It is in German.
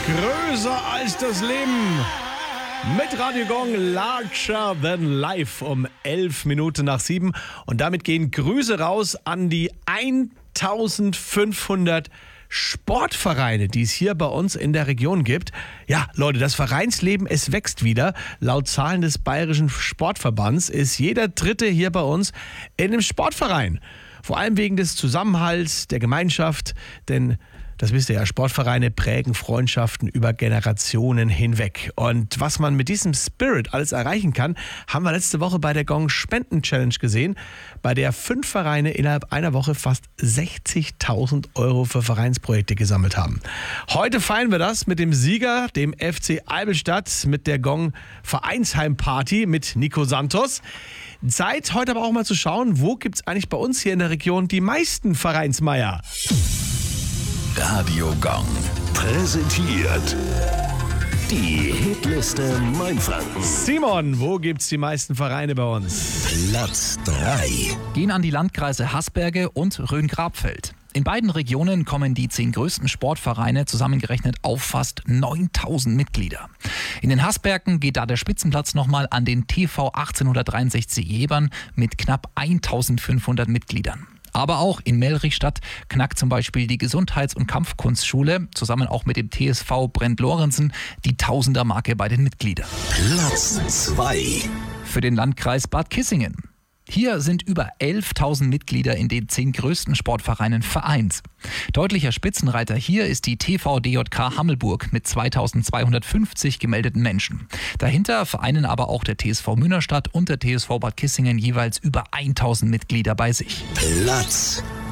Größer als das Leben. Mit Radio Gong Larger Than Life um 7:11. Und damit gehen Grüße raus an die 1500 Sportvereine, die es hier bei uns in der Region gibt. Ja, Leute, das Vereinsleben, es wächst wieder. Laut Zahlen des Bayerischen Sportverbands ist jeder Dritte hier bei uns in einem Sportverein. Vor allem wegen des Zusammenhalts, der Gemeinschaft, denn das wisst ihr ja, Sportvereine prägen Freundschaften über Generationen hinweg. Und was man mit diesem Spirit alles erreichen kann, haben wir letzte Woche bei der Gong Spenden Challenge gesehen, bei der 5 Vereine innerhalb einer Woche fast 60.000 € für Vereinsprojekte gesammelt haben. Heute feiern wir das mit dem Sieger, dem FC Albelstadt, mit der Gong Vereinsheimparty mit Nico Santos. Zeit, heute aber auch mal zu schauen, wo gibt es eigentlich bei uns hier in der Region die meisten Vereinsmeier? Radio Gong präsentiert die Hitliste Mainfranken. Simon, wo gibt's die meisten Vereine bei uns? Platz 3. Gehen an die Landkreise Hasberge und Rhön-Grabfeld. In beiden Regionen kommen die 10 größten Sportvereine zusammengerechnet auf fast 9.000 Mitglieder. In den Hasbergen geht da der Spitzenplatz nochmal an den TV 1863 Jebern mit knapp 1.500 Mitgliedern. Aber auch in Melrichstadt knackt zum Beispiel die Gesundheits- und Kampfkunstschule zusammen auch mit dem TSV Brent-Lorenzen die Tausender-Marke bei den Mitgliedern. Platz 2. Für den Landkreis Bad Kissingen. Hier sind über 11.000 Mitglieder in den 10 größten Sportvereinen vereint. Deutlicher Spitzenreiter hier ist die TV DJK Hammelburg mit 2.250 gemeldeten Menschen. Dahinter vereinen aber auch der TSV Münnerstadt und der TSV Bad Kissingen jeweils über 1.000 Mitglieder bei sich. Platz